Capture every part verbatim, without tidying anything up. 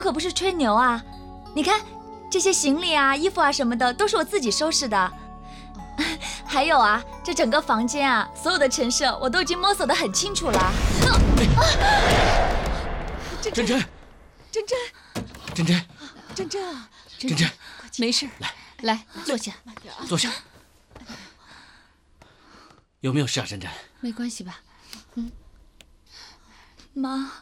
可不是吹牛啊！你看，这些行李啊、衣服啊什么的，都是我自己收拾的。还有啊，这整个房间啊，所有的陈设我都已经摸索得很清楚了。 真真， 真真， 真真， 真真啊， 真真， 没事， 来来坐下， 坐下。有没有事啊，真真？ 没关系吧？嗯， 妈，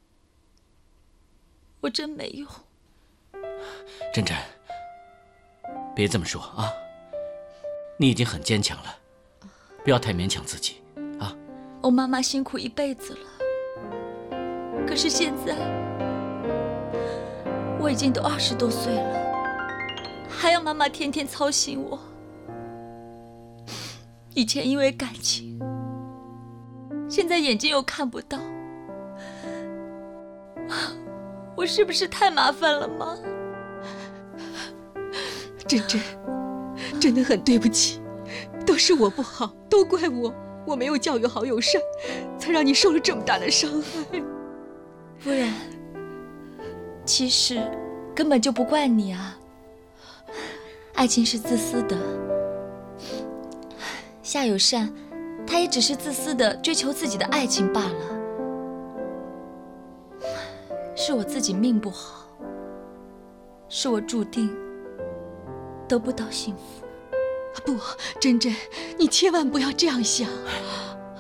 我真没用。 真真，别这么说啊！你已经很坚强了，不要太勉强自己啊！ 我妈妈辛苦一辈子了，可是现在我已经都二十多岁了，还要妈妈天天操心我。以前因为感情，现在眼睛又看不到，我是不是太麻烦了吗？ 真真，真的很对不起，都是我不好，都怪我，我没有教育好友善，才让你受了这么大的伤害。 夫人，其实根本就不怪你啊，爱情是自私的。夏友善，他也只是自私的追求自己的爱情罢了。是我自己命不好，是我注定得不到幸福。 不，真真，你千万不要这样想。